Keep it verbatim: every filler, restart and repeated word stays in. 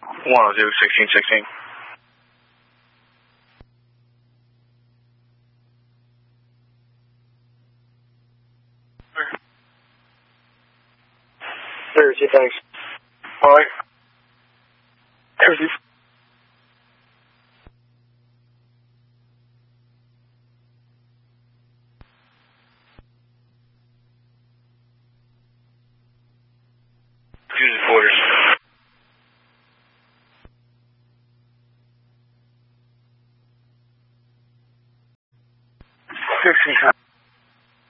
one oh two, sixteen sixteen. Thursday, thanks. All right. Thursday.